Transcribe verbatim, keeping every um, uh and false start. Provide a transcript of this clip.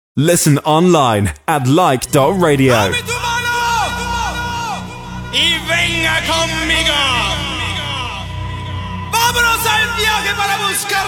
Listen online at like dot radio. ¡Dame tu mano! Y venga conmigo. Vámonos al viaje para buscar